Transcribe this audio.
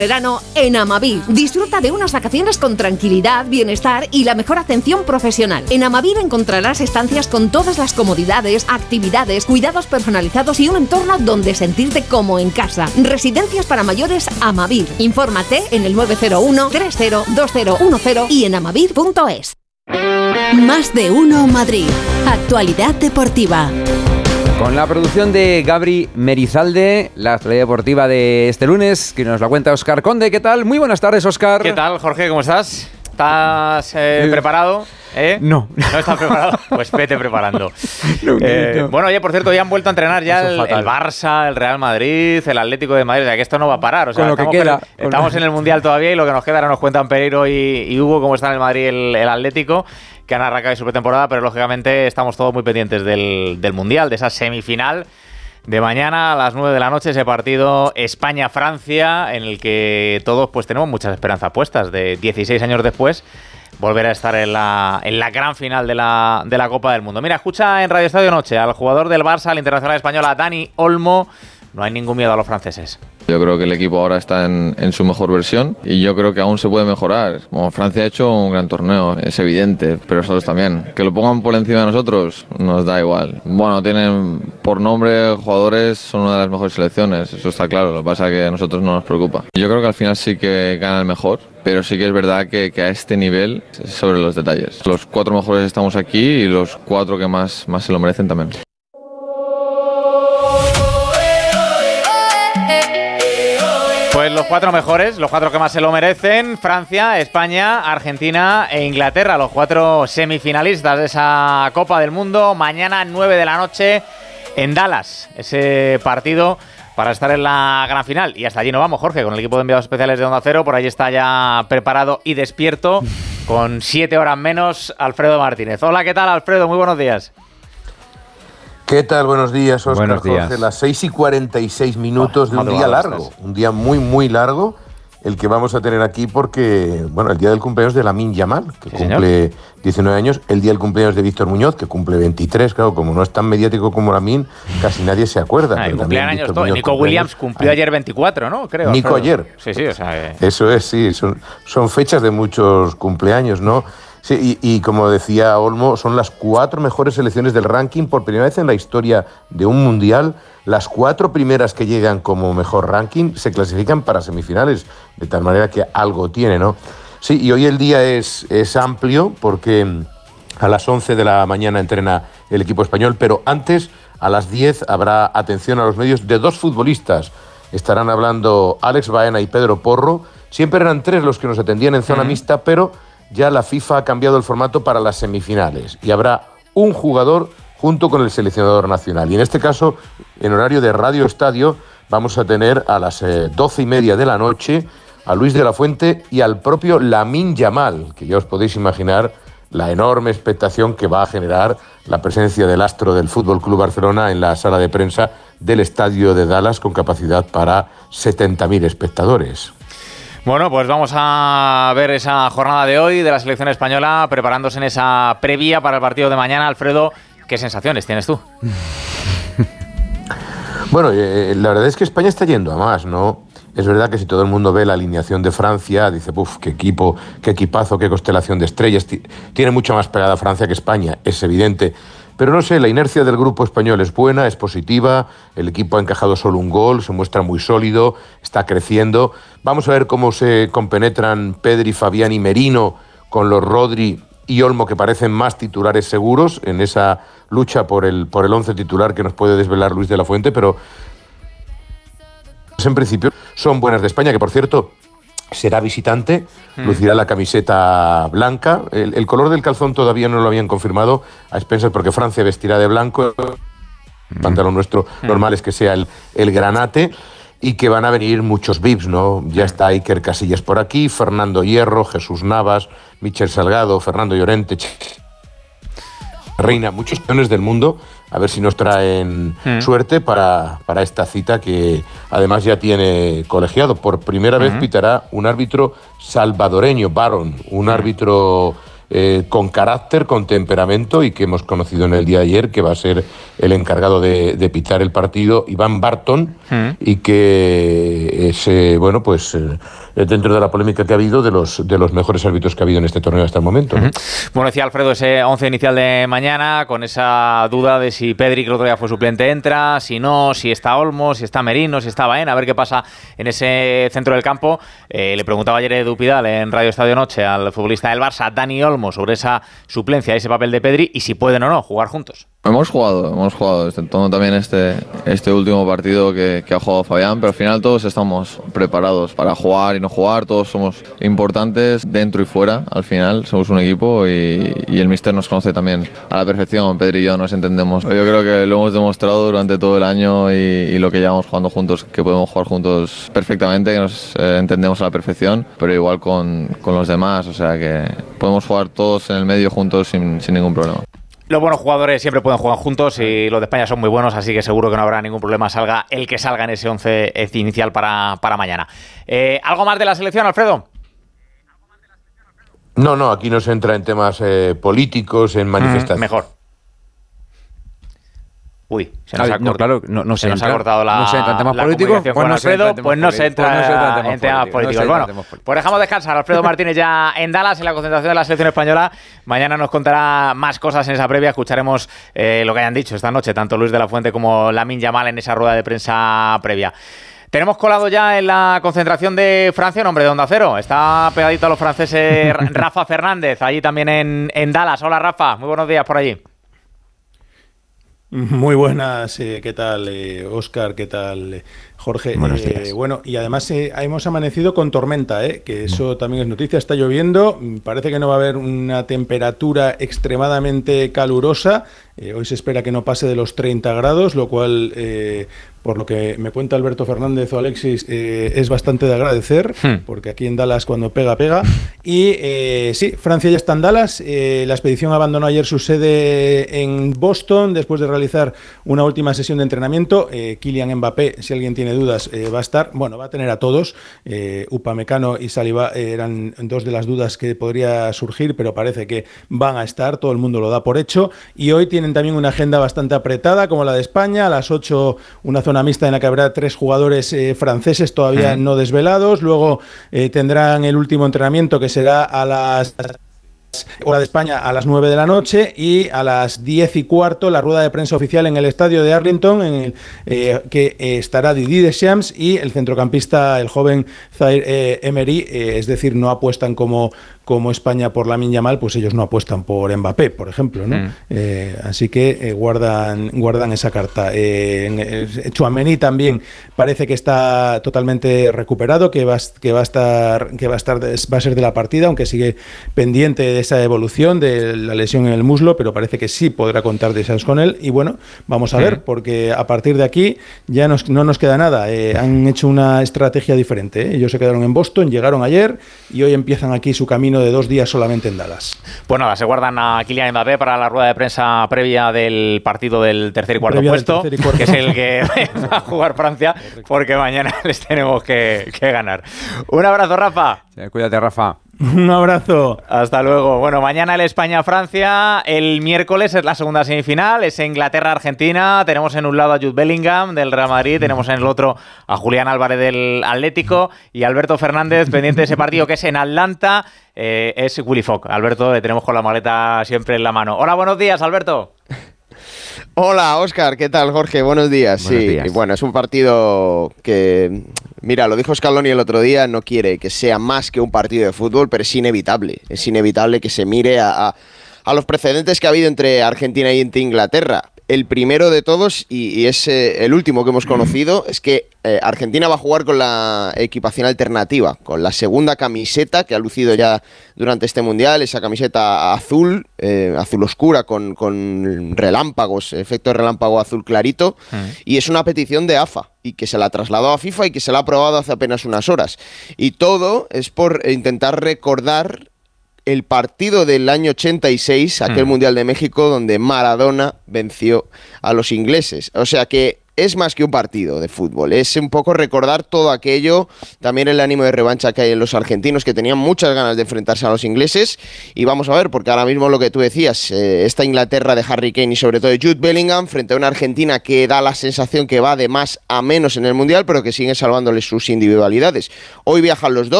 Verano en Amavir. Disfruta de unas vacaciones con tranquilidad, bienestar y la mejor atención profesional. En Amavir encontrarás estancias con todas las comodidades, actividades, cuidados personalizados y un entorno donde sentirte como en casa. Residencias para mayores Amavir. Infórmate en el 901-302010 y en amavir.es. Más de uno Madrid. Actualidad deportiva. Con la producción de Gabri Merizalde, la actualidad deportiva de este lunes, que nos la cuenta Óscar Conde. ¿Qué tal? Muy buenas tardes, Óscar. ¿Qué tal, Jorge? ¿Cómo estás? ¿Estás preparado? No. ¿No estás preparado? Pues vete preparando. No. Bueno, oye, por cierto, ya han vuelto a entrenar ya el Barça, el Real Madrid, el Atlético de Madrid. O sea, que esto no va a parar. O sea, con lo que queda. Estamos en el Mundial todavía y lo que nos queda ahora nos cuentan Pereiro y Hugo cómo está en el Madrid el Atlético, que han arrancado su pretemporada, pero lógicamente estamos todos muy pendientes del Mundial, de esa semifinal de mañana a las 9 de la noche, ese partido España-Francia, en el que todos pues tenemos muchas esperanzas puestas de 16 años después volver a estar en la gran final de la Copa del Mundo. Mira, escucha en Radio Estadio Noche al jugador del Barça, al internacional español, a Dani Olmo. No hay ningún miedo a los franceses. Yo creo que el equipo ahora está en su mejor versión y yo creo que aún se puede mejorar. Como Francia ha hecho un gran torneo, es evidente, pero nosotros también. Que lo pongan por encima de nosotros nos da igual. Bueno, tienen por nombre jugadores, son una de las mejores selecciones, eso está claro. Lo que pasa es que a nosotros no nos preocupa. Yo creo que al final sí que gana el mejor, pero sí que es verdad que a este nivel es sobre los detalles. Los 4 mejores estamos aquí y los 4 que más se lo merecen también. Pues los 4 mejores, los 4 que más se lo merecen: Francia, España, Argentina e Inglaterra, los 4 semifinalistas de esa Copa del Mundo. Mañana 9 de la noche en Dallas, ese partido para estar en la gran final. Y hasta allí nos vamos, Jorge, con el equipo de enviados especiales de Onda Cero. Por ahí está ya preparado y despierto, con 7 horas menos, Alfredo Martínez. Hola, ¿qué tal, Alfredo? Muy buenos días. ¿Qué tal? Buenos días, Óscar. Buenos días. Jorge, las 6:46 de un día largo, un día muy, muy largo, el que vamos a tener aquí porque, bueno, el día del cumpleaños de Lamine Yamal, que cumple 19 años, el día del cumpleaños de Víctor Muñoz, que cumple 23, claro, como no es tan mediático como Lamine, casi nadie se acuerda. Cumpleaños todo. Nico Williams cumplió ayer 24, ¿no? Creo. Nico ayer. Sí, o sea... Eso es, sí, son fechas de muchos cumpleaños, ¿no? Sí, y como decía Olmo, son las 4 mejores selecciones del ranking por primera vez en la historia de un mundial. Las 4 primeras que llegan como mejor ranking se clasifican para semifinales, de tal manera que algo tiene, ¿no? Sí, y hoy el día es amplio porque a las 11 de la mañana entrena el equipo español, pero antes, a las 10, habrá atención a los medios de 2 futbolistas. Estarán hablando Alex Baena y Pedro Porro. Siempre eran 3 los que nos atendían en zona mixta, pero ya la FIFA ha cambiado el formato para las semifinales y habrá un jugador junto con el seleccionador nacional. Y en este caso, en horario de Radio Estadio, vamos a tener a las 12:30 de la noche a Luis de la Fuente y al propio Lamine Yamal, que ya os podéis imaginar la enorme expectación que va a generar la presencia del astro del Fútbol Club Barcelona en la sala de prensa del estadio de Dallas, con capacidad para 70.000 espectadores. Bueno, pues vamos a ver esa jornada de hoy de la selección española, preparándose en esa previa para el partido de mañana. Alfredo, ¿qué sensaciones tienes tú? Bueno, la verdad es que España está yendo a más, ¿no? Es verdad que si todo el mundo ve la alineación de Francia, dice, ¡puf! ¡Qué equipo, qué equipazo, qué constelación de estrellas! Tiene mucha más pegada Francia que España, es evidente. Pero no sé, la inercia del grupo español es buena, es positiva, el equipo ha encajado solo un gol, se muestra muy sólido, está creciendo. Vamos a ver cómo se compenetran Pedri, Fabián y Merino con los Rodri y Olmo, que parecen más titulares seguros en esa lucha por el 11 titular que nos puede desvelar Luis de la Fuente, pero en principio son buenas de España, que por cierto será visitante, lucirá la camiseta blanca. El color del calzón todavía no lo habían confirmado a expensas porque Francia vestirá de blanco. El pantalón nuestro normal es que sea el granate, y que van a venir muchos VIPs, ¿no? Ya está Iker Casillas por aquí, Fernando Hierro, Jesús Navas, Michel Salgado, Fernando Llorente, Reina, muchos campeones del mundo, a ver si nos traen suerte para esta cita, que además ya tiene colegiado. Por primera vez pitará un árbitro salvadoreño, Baron, un árbitro con carácter, con temperamento, y que hemos conocido en el día de ayer, que va a ser el encargado de pitar el partido, Iván Barton, y que es, dentro de la polémica que ha habido, de los mejores árbitros que ha habido en este torneo hasta el momento, ¿no? Bueno, decía Alfredo, ese 11 inicial de mañana, con esa duda de si Pedri, que el otro día fue suplente, entra, si no, si está Olmo, si está Merino, si está Baena, a ver qué pasa en ese centro del campo. Le preguntaba ayer Edu Pidal en Radio Estadio Noche al futbolista del Barça, Dani Olmo, sobre esa suplencia, ese papel de Pedri, y si pueden o no jugar juntos. Hemos jugado, exceptuando también este último partido que ha jugado Fabián, pero al final todos estamos preparados para jugar y no jugar, todos somos importantes dentro y fuera, al final somos un equipo y el míster nos conoce también a la perfección, Pedri y yo nos entendemos. Yo creo que lo hemos demostrado durante todo el año y lo que llevamos jugando juntos, que podemos jugar juntos perfectamente, que nos entendemos a la perfección, pero igual con los demás, o sea que podemos jugar todos en el medio juntos sin ningún problema. Los buenos jugadores siempre pueden jugar juntos y los de España son muy buenos, así que seguro que no habrá ningún problema, salga el que salga en ese 11 inicial para mañana. ¿Algo más de la selección, Alfredo? No, aquí no se entra en temas políticos, en manifestaciones. Mejor. Uy, se nos ha cortado la, no se entra en temas la políticos, comunicación con Alfredo, pues no se entra en temas políticos. Bueno, pues dejamos descansar a Alfredo Martínez ya en Dallas, en la concentración de la selección española. Mañana nos contará más cosas en esa previa, escucharemos lo que hayan dicho esta noche, tanto Luis de la Fuente como Lamine Yamal en esa rueda de prensa previa. Tenemos colado ya en la concentración de Francia un hombre de Onda Cero. Está pegadito a los franceses Rafa Fernández, allí también en Dallas. Hola Rafa, muy buenos días por allí. Muy buenas, ¿qué tal Óscar? ¿Qué tal Jorge? Buenos días. Bueno, y además hemos amanecido con tormenta, que eso también es noticia, está lloviendo, parece que no va a haber una temperatura extremadamente calurosa, hoy se espera que no pase de los 30 grados, lo cual, por lo que me cuenta Alberto Fernández o Alexis, es bastante de agradecer, porque aquí en Dallas cuando pega, y sí, Francia ya está en Dallas, la expedición abandonó ayer su sede en Boston, después de realizar una última sesión de entrenamiento. Kylian Mbappé, si alguien tiene dudas, va a estar, va a tener a todos, Upamecano y Saliba eran dos de las dudas que podría surgir, pero parece que van a estar, todo el mundo lo da por hecho, y hoy tienen también una agenda bastante apretada, como la de España, a las 8 una zona mixta en la que habrá 3 jugadores franceses todavía no desvelados, luego tendrán el último entrenamiento que será a las hora de España a las 9 de la noche y a las 10:15 la rueda de prensa oficial en el estadio de Arlington en el que estará Didier Deschamps y el centrocampista, el joven Zaire Emery, es decir, no apuestan como España por Lamine Yamal, pues ellos no apuestan por Mbappé, por ejemplo, ¿no? Así que guardan esa carta. Tchouaméni también parece que está totalmente recuperado, que va a ser de la partida, aunque sigue pendiente de esa evolución de la lesión en el muslo, pero parece que sí podrá contar Deschamps con él. Y bueno, vamos a ver, porque a partir de aquí ya no nos queda nada. Han hecho una estrategia diferente. Ellos se quedaron en Boston, llegaron ayer y hoy empiezan aquí su camino de 2 días solamente en Dallas. Pues nada, se guardan a Kylian Mbappé para la rueda de prensa previa del partido del tercer y cuarto puesto, que es el que va a jugar Francia, porque mañana les tenemos que ganar. Un abrazo, Rafa. Cuídate, Rafa. Un abrazo. Hasta luego. Bueno, mañana el España-Francia, el miércoles es la segunda semifinal, es Inglaterra-Argentina, tenemos en un lado a Jude Bellingham del Real Madrid, tenemos en el otro a Julián Álvarez del Atlético y Alberto Fernández pendiente de ese partido que es en Atlanta, es Willy Fogg. Alberto, le tenemos con la maleta siempre en la mano. Hola, buenos días, Alberto. Hola, Óscar, ¿qué tal, Jorge? Buenos días. Buenos días. Y bueno, es un partido que, mira, lo dijo Scaloni el otro día, no quiere que sea más que un partido de fútbol, pero es inevitable que se mire a los precedentes que ha habido entre Argentina y entre Inglaterra. El primero de todos, y es el último que hemos conocido, es que Argentina va a jugar con la equipación alternativa, con la segunda camiseta que ha lucido ya durante este Mundial, esa camiseta azul, azul oscura con relámpagos, efecto de relámpago azul clarito, y es una petición de AFA, y que se la trasladó a FIFA y que se la ha aprobado hace apenas unas horas. Y todo es por intentar recordar el partido del año 86, aquel Mundial de México, donde Maradona venció a los ingleses. O sea que es más que un partido de fútbol, es un poco recordar todo aquello, también el ánimo de revancha que hay en los argentinos, que tenían muchas ganas de enfrentarse a los ingleses, y vamos a ver, porque ahora mismo lo que tú decías, esta Inglaterra de Harry Kane y sobre todo de Jude Bellingham, frente a una Argentina que da la sensación que va de más a menos en el Mundial, pero que sigue salvándole sus individualidades. Hoy viajan los dos.